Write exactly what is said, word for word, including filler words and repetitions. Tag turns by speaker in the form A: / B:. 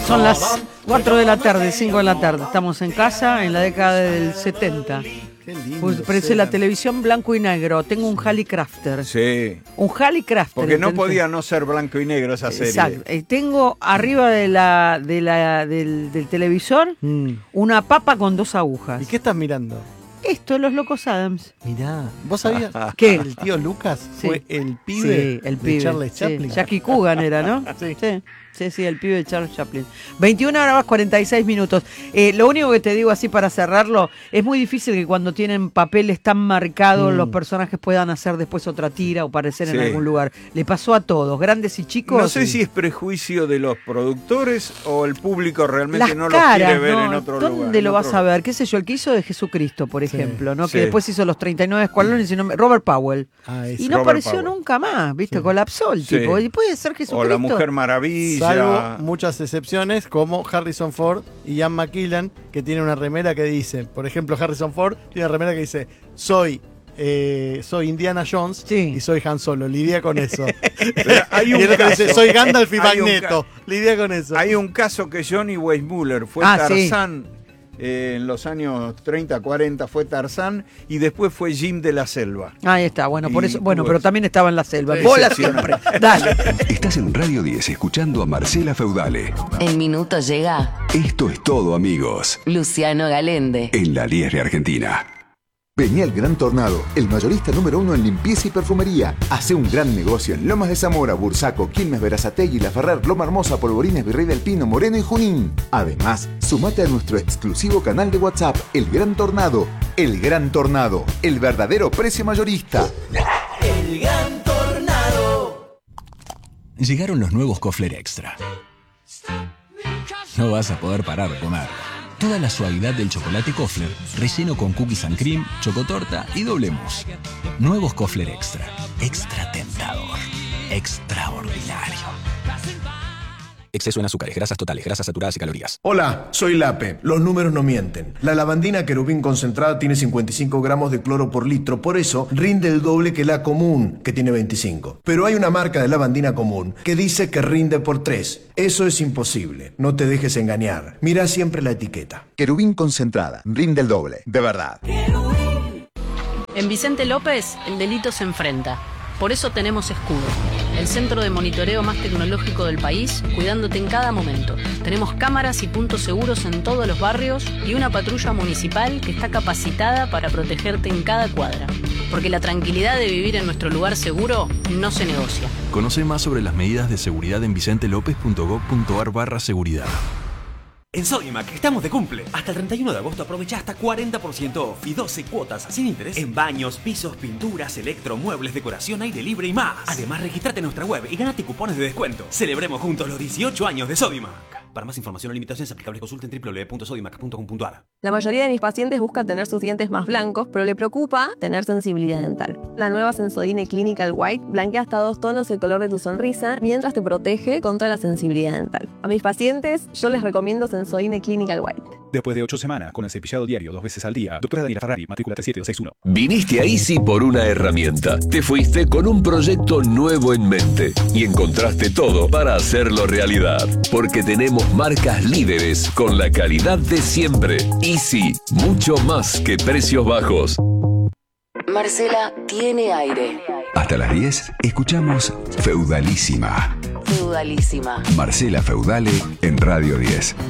A: Son las cuatro de la tarde, cinco de la tarde. Estamos en casa en la década del setenta.
B: Qué lindo.
A: Pues parece la televisión blanco y negro. Tengo un Hallicrafter.
C: Sí.
A: Un Hallicrafter.
C: Porque no
A: ¿entendés?
C: podía no ser blanco y negro esa serie.
A: Exacto. Eh, Tengo arriba de la, de la, del, del televisor
B: Mm.
A: una papa con dos agujas.
B: ¿Y qué estás mirando?
A: Esto, Los Locos Adams.
B: Mirá, ¿vos sabías
A: ¿Qué?
B: que el tío Lucas
A: Sí.
B: fue el pibe
A: Sí, el
B: de
A: pibe.
B: Charles
A: Sí.
B: Chaplin?
A: Jackie Coogan era, ¿no?
B: Sí.
A: Sí. Sí, sí, el pibe de Charles Chaplin. veintiuna horas cuarenta y seis minutos. Eh, lo único que te digo así para cerrarlo, es muy difícil que cuando tienen papeles tan marcados
B: Mm.
A: los personajes puedan hacer después otra tira o aparecer en
C: Sí.
A: algún lugar. Le pasó a todos, grandes y chicos.
C: No sé si es prejuicio de los productores o el público realmente
A: Las
C: no
A: caras,
C: lo quiere ver
A: ¿no?
C: en otro
A: ¿Dónde
C: lugar. en
A: lo vas
C: otro-
A: a ver? ¿Qué sé yo? El que hizo de Jesucristo, por
B: Sí.
A: ejemplo, ¿no?
C: Sí.
A: Que después hizo los treinta y nueve escuadrones y no me- Robert Powell.
B: Ah, ese.
A: Y no
C: Robert
A: apareció
C: Powell.
A: nunca más, ¿viste?
B: Sí.
A: Colapsó el
C: Sí.
A: tipo. Y puede ser
C: O
A: Jesucristo.
C: la Mujer Maravilla.
B: Salvo muchas excepciones como Harrison Ford y Ian McKellen, que tienen una remera que dice, por ejemplo, Harrison Ford tiene una remera que dice, soy eh, soy Indiana Jones
A: Sí.
B: y soy Han Solo, lidia con eso.
C: Pero hay
B: Y
C: un
B: el otro dice,
C: caso-
B: soy Gandalf y
C: hay un
B: Magneto, lidia con eso.
C: Hay un caso que Johnny Weissmuller fue
A: Ah, sí.
C: Tarzán eh, en los años treinta, cuarenta, fue Tarzán y después fue Jim de la Selva.
A: Ahí está, bueno, por
C: Y
A: eso, bueno,
C: tuvo
A: pero
C: eso.
A: también estaba en la selva.
C: Sí,
A: Bola
C: excepcional.
A: siempre. Dale.
D: Estás en Radio diez escuchando a Marcela Feudale.
E: El minuto llega
D: Esto es todo, amigos,
E: Luciano Galende.
D: en la diez de Argentina.
F: Vení al Gran Tornado, el mayorista número uno en limpieza y perfumería. Hace un gran negocio en Lomas de Zamora, Bursaco, Quilmes, Verazategui, La Ferrer, Loma Hermosa, Polvorines, Virrey del Pino, Moreno y Junín. Además, sumate a nuestro exclusivo canal de WhatsApp, El Gran Tornado. El Gran Tornado, el verdadero precio mayorista.
G: Llegaron los nuevos Kofler Extra. No vas a poder parar de comer. Toda la suavidad del chocolate Kofler, relleno con cookies and cream, chocotorta y doble mousse. Nuevos Kofler Extra. Extra tentador. Extraordinario. Exceso en azúcares, grasas totales, grasas saturadas y calorías.
H: Hola, soy Lape. Los números no mienten. La lavandina querubín concentrada tiene cincuenta y cinco gramos de cloro por litro, por eso rinde el doble que la común, que tiene veinticinco. Pero hay una marca de lavandina común que dice que rinde por tres. Eso es imposible. No te dejes engañar. Mira siempre la etiqueta.
F: Querubín concentrada, rinde el doble, de verdad.
I: En Vicente López, el delito se enfrenta. Por eso tenemos Escudo, el centro de monitoreo más tecnológico del país, cuidándote en cada momento. Tenemos cámaras y puntos seguros en todos los barrios y una patrulla municipal que está capacitada para protegerte en cada cuadra. Porque la tranquilidad de vivir en nuestro lugar seguro no se negocia.
J: Conoce más sobre las medidas de seguridad en vicentelopez.gov.ar barra seguridad.
K: En Sodimac estamos de cumple. Hasta el treinta y uno de agosto aprovecha hasta cuarenta por ciento off y doce cuotas sin interés en baños, pisos, pinturas, electro, muebles, decoración, aire libre y más. Además, registrate en nuestra web y ganate cupones de descuento. Celebremos juntos los dieciocho años de Sodimac. Para más información o limitaciones aplicables, consulten doble u doble u doble u punto sodimac punto com punto a r.
L: La mayoría de mis pacientes buscan tener sus dientes más blancos, pero le preocupa tener sensibilidad dental. La nueva Sensodyne Clinical White blanquea hasta dos tonos el color de tu sonrisa mientras te protege contra la sensibilidad dental. A mis pacientes yo les recomiendo Sensodyne Clinical White.
M: Después de ocho semanas con el cepillado diario dos veces al día, doctora Daniela Ferrari, matrícula tres siete dos seis uno.
N: Viniste a Easy por una herramienta. Te fuiste con un proyecto nuevo en mente y encontraste todo para hacerlo realidad. Porque tenemos marcas líderes con la calidad de siempre. Easy, mucho más que precios bajos.
E: Marcela tiene aire.
D: Hasta las diez escuchamos Feudalísima.
E: Feudalísima.
D: Marcela Feudale en Radio diez.